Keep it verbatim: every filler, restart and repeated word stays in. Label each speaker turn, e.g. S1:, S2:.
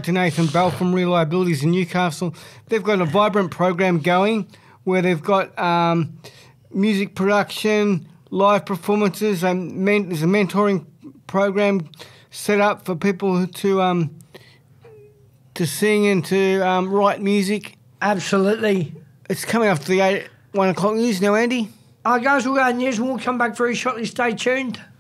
S1: to Nathan Bell from Reliabilities in Newcastle. They've got a vibrant program going where they've got um, music production, live performances, and men- there's a mentoring program set up for people to um, to sing and to um, write music.
S2: Absolutely.
S1: It's coming up to the eight, one o'clock news now, Andy.
S2: Our guys will go on news and we'll come back very shortly. Stay tuned.